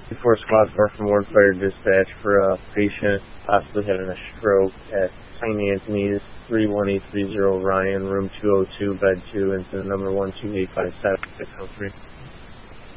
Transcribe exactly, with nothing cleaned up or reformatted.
Before Squad four from Ward Fire Dispatch for a patient possibly having a stroke at Saint Anthony's, three one eight three zero Ryan, room two oh two, bed two, incident number one two eight five seven six oh three.